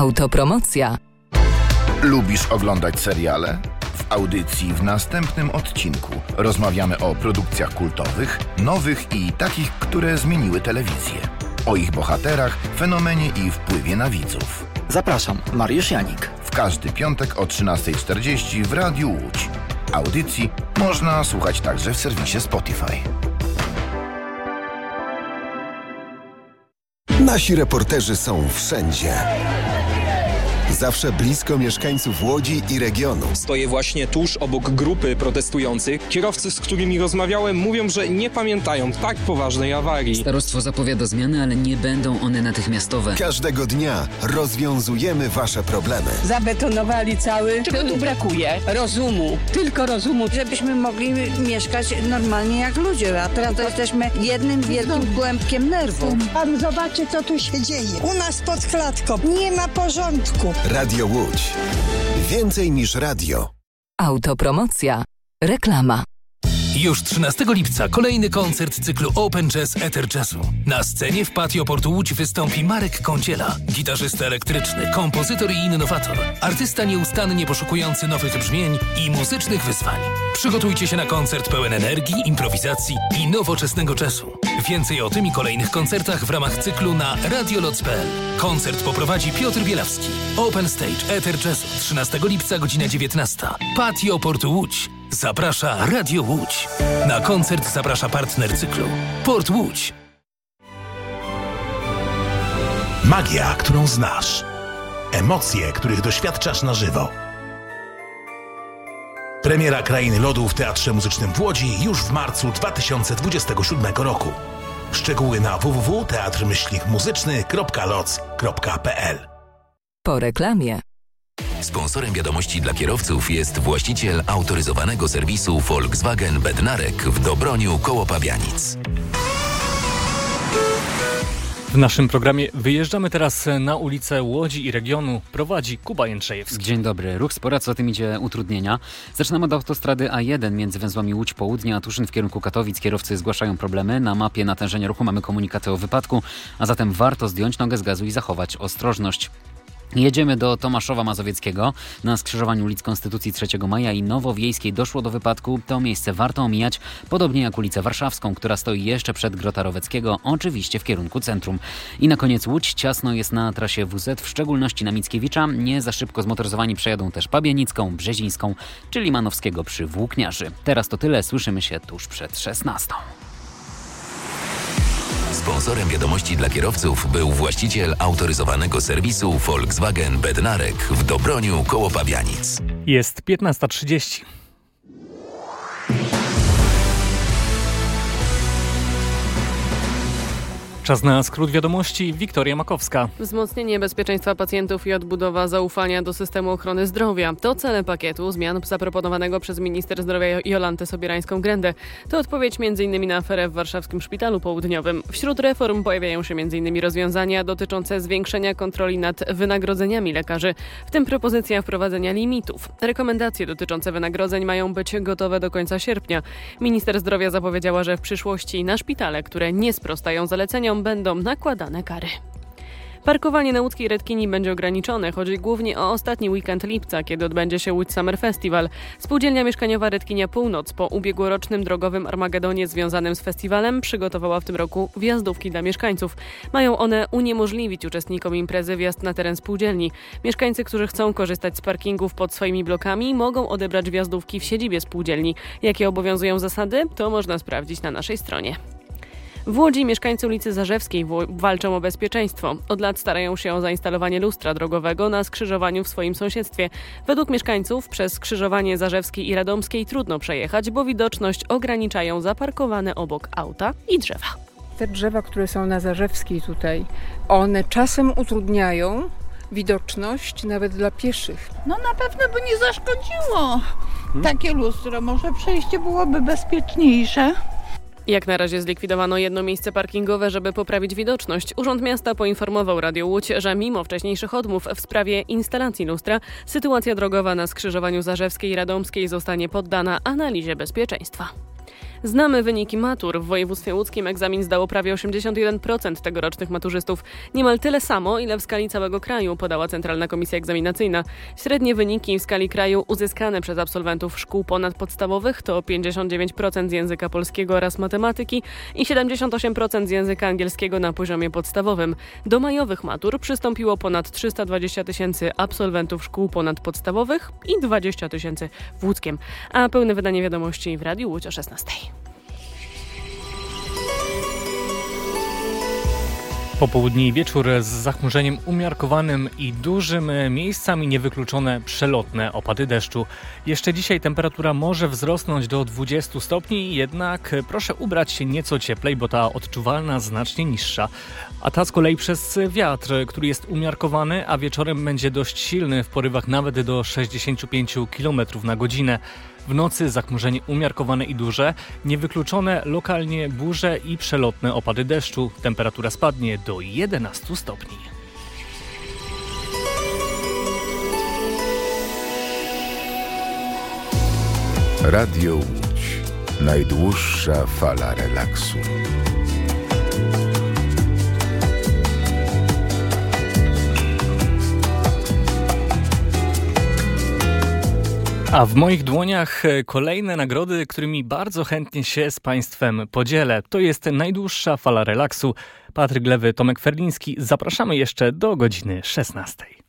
Autopromocja. Lubisz oglądać seriale? W audycji w następnym odcinku rozmawiamy o produkcjach kultowych, nowych i takich, które zmieniły telewizję. O ich bohaterach, fenomenie i wpływie na widzów. Zapraszam, Mariusz Janik. W każdy piątek o 13:40 w Radiu Łódź. Audycji można słuchać także w serwisie Spotify. Nasi reporterzy są wszędzie. Zawsze blisko mieszkańców Łodzi i regionu. Stoję właśnie tuż obok grupy protestujących. Kierowcy, z którymi rozmawiałem, mówią, że nie pamiętają tak poważnej awarii. Starostwo zapowiada zmiany, ale nie będą one natychmiastowe. Każdego dnia rozwiązujemy wasze problemy. Zabetonowali cały. Czego tu brakuje? Rozumu. Tylko rozumu. Żebyśmy mogli mieszkać normalnie jak ludzie. A teraz to jesteśmy jednym wielkim głębkiem nerwu. Pan zobaczy, co tu się dzieje. U nas pod klatką. Nie ma porządku. Radio Łódź. Więcej niż radio. Autopromocja. Reklama. Już 13 lipca kolejny koncert cyklu Open Jazz Ether Jazzu. Na scenie w patio Portu Łódź wystąpi Marek Kądziela, gitarzysta elektryczny, kompozytor i innowator, artysta nieustannie poszukujący nowych brzmień i muzycznych wyzwań. Przygotujcie się na koncert pełen energii, improwizacji i nowoczesnego jazzu. Więcej o tym i kolejnych koncertach w ramach cyklu na radioloc.pl. Koncert poprowadzi Piotr Bielawski. Open Stage Ether Jazzu 13 lipca, godzina 19. Patio Portu Łódź. Zaprasza Radio Łódź. Na koncert zaprasza partner cyklu Port Łódź. Magia, którą znasz. Emocje, których doświadczasz na żywo. Premiera Krainy Lodu w Teatrze Muzycznym w Łodzi już w marcu 2027 roku. Szczegóły na www.teatr-muzyczny.loc.pl. Po reklamie. Sponsorem wiadomości dla kierowców jest właściciel autoryzowanego serwisu Volkswagen Bednarek w Dobroniu koło Pabianic. W naszym programie wyjeżdżamy teraz na ulicę Łodzi i regionu. Prowadzi Kuba Jędrzejewski. Dzień dobry. Ruch spora, co tym idzie utrudnienia. Zaczynamy od autostrady A1 między węzłami Łódź Południe a Tuszyn w kierunku Katowic. Kierowcy zgłaszają problemy. Na mapie natężenia ruchu mamy komunikaty o wypadku, a zatem warto zdjąć nogę z gazu i zachować ostrożność. Jedziemy do Tomaszowa Mazowieckiego. Na skrzyżowaniu ulic Konstytucji 3 Maja i Nowowiejskiej doszło do wypadku. To miejsce warto omijać, podobnie jak ulicę Warszawską, która stoi jeszcze przed Grota Roweckiego, oczywiście w kierunku centrum. I na koniec Łódź. Ciasno jest na trasie WZ, w szczególności na Mickiewicza. Nie za szybko zmotoryzowani przejadą też Pabianicką, Brzezińską czy Limanowskiego przy Włókniarzy. Teraz to tyle. Słyszymy się tuż przed 16. Sponsorem wiadomości dla kierowców był właściciel autoryzowanego serwisu Volkswagen Bednarek w Dobroniu koło Pabianic. Jest 15:30. Czas na skrót wiadomości. Wiktoria Makowska. Wzmocnienie bezpieczeństwa pacjentów i odbudowa zaufania do systemu ochrony zdrowia. To cele pakietu zmian zaproponowanego przez minister zdrowia Jolantę Sobierańską-Grendę. To odpowiedź m.in. na aferę w warszawskim Szpitalu Południowym. Wśród reform pojawiają się m.in. rozwiązania dotyczące zwiększenia kontroli nad wynagrodzeniami lekarzy, w tym propozycja wprowadzenia limitów. Rekomendacje dotyczące wynagrodzeń mają być gotowe do końca sierpnia. Minister zdrowia zapowiedziała, że w przyszłości na szpitale, które nie sprostają zaleceniom, będą nakładane kary. Parkowanie na łódzkiej Redkini będzie ograniczone. Chodzi głównie o ostatni weekend lipca, kiedy odbędzie się Łódź Summer Festival. Spółdzielnia mieszkaniowa Redkinia Północ po ubiegłorocznym drogowym Armagedonie związanym z festiwalem przygotowała w tym roku wjazdówki dla mieszkańców. Mają one uniemożliwić uczestnikom imprezy wjazd na teren spółdzielni. Mieszkańcy, którzy chcą korzystać z parkingów pod swoimi blokami, mogą odebrać wjazdówki w siedzibie spółdzielni. Jakie obowiązują zasady? To można sprawdzić na naszej stronie. W Łodzi mieszkańcy ulicy Zarzewskiej walczą o bezpieczeństwo. Od lat starają się o zainstalowanie lustra drogowego na skrzyżowaniu w swoim sąsiedztwie. Według mieszkańców przez skrzyżowanie Zarzewskiej i Radomskiej trudno przejechać, bo widoczność ograniczają zaparkowane obok auta i drzewa. Te drzewa, które są na Zarzewskiej tutaj, one czasem utrudniają widoczność nawet dla pieszych. No na pewno by nie zaszkodziło takie lustro. Może przejście byłoby bezpieczniejsze. Jak na razie zlikwidowano jedno miejsce parkingowe, żeby poprawić widoczność. Urząd Miasta poinformował Radio Łódź, że mimo wcześniejszych odmów w sprawie instalacji lustra, sytuacja drogowa na skrzyżowaniu Zarzewskiej i Radomskiej zostanie poddana analizie bezpieczeństwa. Znamy wyniki matur. W województwie łódzkim egzamin zdało prawie 81% tegorocznych maturzystów. Niemal tyle samo, ile w skali całego kraju, podała Centralna Komisja Egzaminacyjna. Średnie wyniki w skali kraju uzyskane przez absolwentów szkół ponadpodstawowych to 59% z języka polskiego oraz matematyki i 78% z języka angielskiego na poziomie podstawowym. Do majowych matur przystąpiło ponad 320 tysięcy absolwentów szkół ponadpodstawowych i 20 tysięcy w Łódzkiem. A pełne wydanie wiadomości w Radiu Łódź o 16. Popołudnie i wieczór z zachmurzeniem umiarkowanym i dużym, miejscami niewykluczone przelotne opady deszczu. Jeszcze dzisiaj temperatura może wzrosnąć do 20 stopni, jednak proszę ubrać się nieco cieplej, bo ta odczuwalna znacznie niższa. A ta z kolei przez wiatr, który jest umiarkowany, a wieczorem będzie dość silny w porywach nawet do 65 km na godzinę. W nocy zachmurzenie umiarkowane i duże, niewykluczone lokalnie burze i przelotne opady deszczu. Temperatura spadnie do 11 stopni. Radio Łódź. Najdłuższa fala relaksu. A w moich dłoniach kolejne nagrody, którymi bardzo chętnie się z Państwem podzielę. To jest najdłuższa fala relaksu. Patryk Lewy, Tomek Ferliński. Zapraszamy jeszcze do godziny 16.